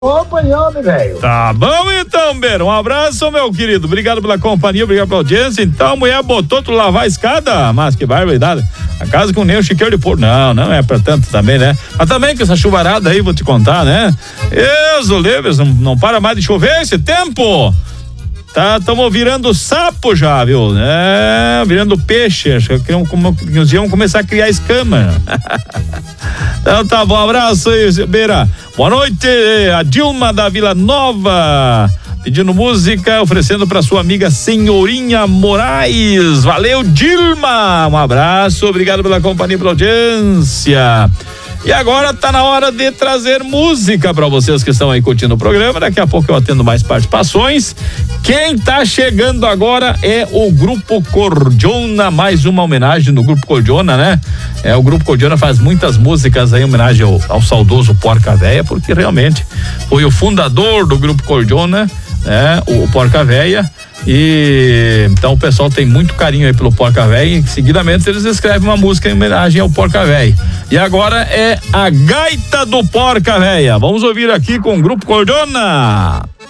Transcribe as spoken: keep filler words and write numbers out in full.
Opa, homem, velho. Tá bom então, Beira. Um abraço, meu querido. Obrigado pela companhia, obrigado pela audiência. Então, a mulher botou tu lavar a escada, mas que barbaridade. A casa com nem o chiqueiro de porco. Não, não é pra tanto também, né? Mas também com essa chuvarada aí, vou te contar, né? Isso, Leves, não, não para mais de chover esse tempo. Tá, estamos virando sapo já, viu? É, virando peixe. Acho que uns iam começar a criar escama. Então tá bom, abraço aí, Beira. Boa noite, a Dilma da Vila Nova, pedindo música, oferecendo para sua amiga Senhorinha Moraes. Valeu, Dilma. Um abraço, obrigado pela companhia e pela audiência. E agora tá na hora de trazer música para vocês que estão aí curtindo o programa. Daqui a pouco eu atendo mais participações. Quem tá chegando agora é o Grupo Cordiona, mais uma homenagem do Grupo Cordiona, né? É, o Grupo Cordiona faz muitas músicas aí em homenagem ao, ao saudoso Porca Véia, porque realmente foi o fundador do Grupo Cordiona, né? O Porca Véia. E então o pessoal tem muito carinho aí pelo Porca Véia. E seguidamente eles escrevem uma música em homenagem ao Porca Véia. E agora é a Gaita do Porca Véia. Vamos ouvir aqui com o Grupo Cordiona.